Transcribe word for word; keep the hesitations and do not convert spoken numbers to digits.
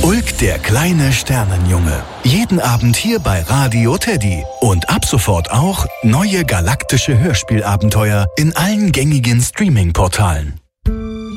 Ulk, der kleine Sternenjunge. Jeden Abend hier bei Radio Teddy. Und ab sofort auch neue galaktische Hörspielabenteuer in allen gängigen Streaming-Portalen.